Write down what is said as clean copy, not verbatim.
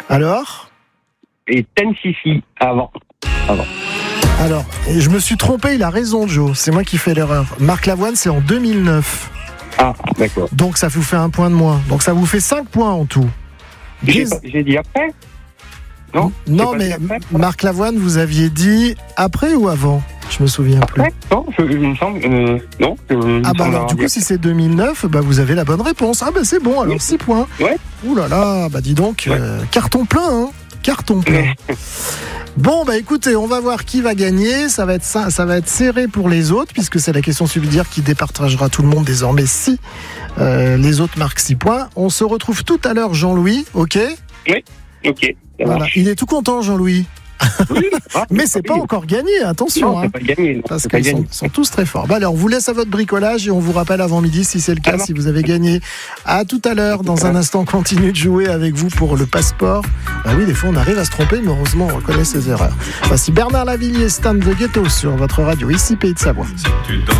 Alors ? Et Tennessee avant. Alors, et je me suis trompé, il a raison, Joe. C'est moi qui fais l'erreur. Marc Lavoine, c'est en 2009. Ah, d'accord. Donc ça vous fait 1 point de moins. Donc ça vous fait 5 points en tout. J'ai dit après ? Non, mais Marc Lavoine, vous aviez dit après ou avant ? Je me souviens plus. Après ? Non, il me semble. Non. Alors du coup, si c'est 2009, vous avez la bonne réponse. C'est bon, alors 6 points. Ouais. Ouh là là, dis donc, carton plein, hein. Carton plein. Bon, écoutez, on va voir qui va gagner. Ça va être serré pour les autres, puisque c'est la question subsidiaire qui départagera tout le monde désormais si les autres marquent 6 points. On se retrouve tout à l'heure, Jean-Louis, ok ? Oui, ok. Voilà. Il est tout content, Jean-Louis. Oui, mais c'est pas encore gagné, attention. Non, c'est pas gagné. Parce qu'ils sont tous très forts. Alors, on vous laisse à votre bricolage et on vous rappelle avant midi si c'est le cas, si vous avez gagné. À tout à l'heure. Dans un instant, on continue de jouer avec vous pour le passeport. Oui, des fois, on arrive à se tromper, mais heureusement, on reconnaît ses erreurs. Voici Bernard Lavillier, Stan the Ghetto sur votre radio, ici Pays de Savoie.